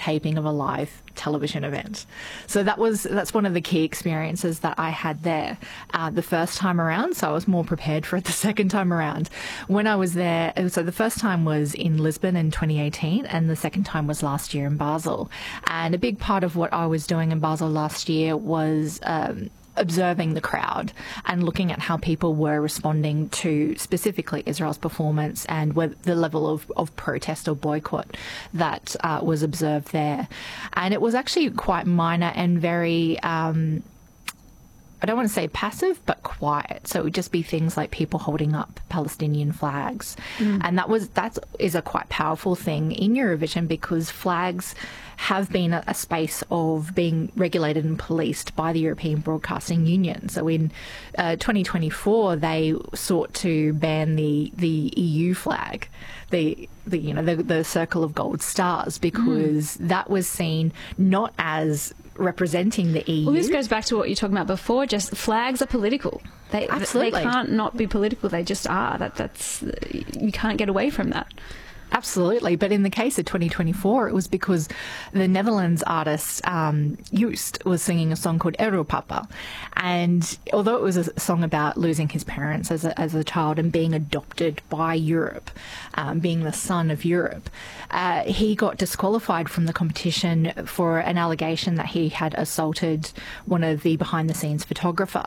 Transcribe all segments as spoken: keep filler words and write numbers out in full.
taping of a live television event. So that was that's one of the key experiences that I had there uh, the first time around. So I was more prepared for it the second time around. When I was there, so the first time was in Lisbon in twenty eighteen, and the second time was last year in Basel. And a big part of what I was doing in Basel last year was um, observing the crowd and looking at how people were responding to specifically Israel's performance and with the level of, of protest or boycott that uh, was observed there. And it was actually quite minor and very... Um, I don't want to say passive, but quiet. So it would just be things like people holding up Palestinian flags. Mm. And that was that is a quite powerful thing in Eurovision, because flags have been a, a space of being regulated and policed by the European Broadcasting Union. So in uh, twenty twenty-four, they sought to ban the, the E U flag, the the you know the, the circle of gold stars, because mm. that was seen not as representing the E U. Well, this goes back to what you were talking about before. Just flags are political. They Absolutely. They can't not be political. They just are. That that's you can't get away from that. Absolutely. But in the case of twenty twenty-four, it was because the Netherlands artist um, Joost was singing a song called Europapa. And although it was a song about losing his parents as a, as a child and being adopted by Europe, um, being the son of Europe, uh, he got disqualified from the competition for an allegation that he had assaulted one of the behind-the-scenes photographer.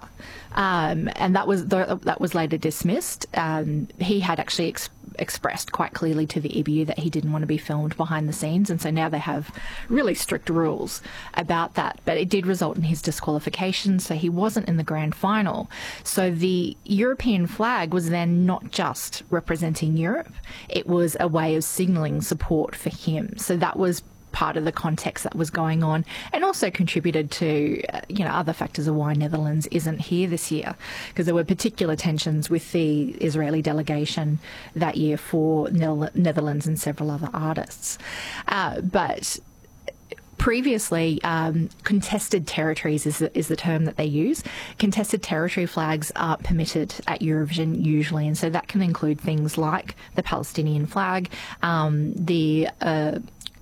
Um, and that was that was later dismissed. Um, he had actually ex- expressed quite clearly to the E B U that he didn't want to be filmed behind the scenes, and so now they have really strict rules about that. But it did result in his disqualification, so he wasn't in the grand final. So the European flag was then not just representing Europe, it was a way of signalling support for him. So that was part of the context that was going on, and also contributed to uh, you know other factors of why Netherlands isn't here this year, because there were particular tensions with the Israeli delegation that year for ne- Netherlands and several other artists. Uh, but previously, um, contested territories is the, is the term that they use. Contested territory flags are permitted at Eurovision usually, and so that can include things like the Palestinian flag, um, the uh,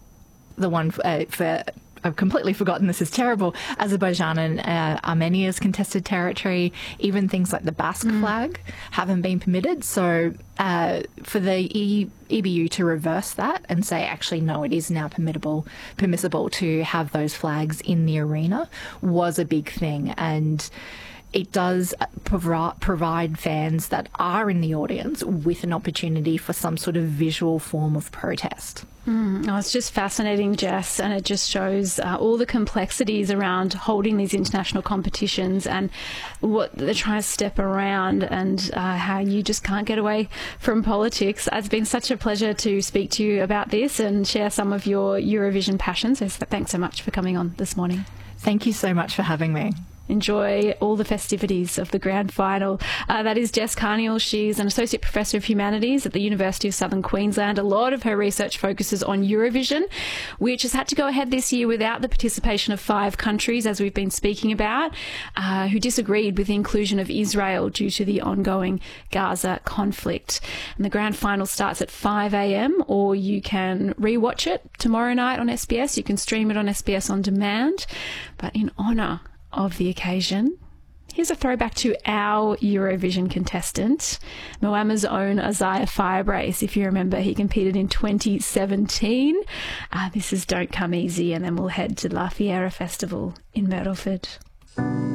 the one uh, for, I've completely forgotten, this is terrible, Azerbaijan and uh, Armenia's contested territory, even things like the Basque mm. flag haven't been permitted. So uh, for the e- EBU to reverse that and say, actually, no, it is now permissible, permissible to have those flags in the arena was a big thing. And it does provi- provide fans that are in the audience with an opportunity for some sort of visual form of protest. Mm, oh, it's just fascinating, Jess, and it just shows uh, all the complexities around holding these international competitions and what they're trying to step around, and uh, how you just can't get away from politics. It's been such a pleasure to speak to you about this and share some of your Eurovision passions. So thanks so much for coming on this morning. Thank you so much for having me. Enjoy all the festivities of the grand final. Uh, that is Jess Carniel. She's an Associate Professor of Humanities at the University of Southern Queensland. A lot of her research focuses on Eurovision, which has had to go ahead this year without the participation of five countries, as we've been speaking about, uh, who disagreed with the inclusion of Israel due to the ongoing Gaza conflict. And the grand final starts at five a.m, or you can rewatch it tomorrow night on S B S. You can stream it on S B S On Demand. But in honour of the occasion, here's a throwback to our Eurovision contestant, Moama's own Isaiah Firebrace. If you remember, he competed in twenty seventeen. Uh, this is Don't Come Easy, and then we'll head to La Fiera Festival in Myrtleford.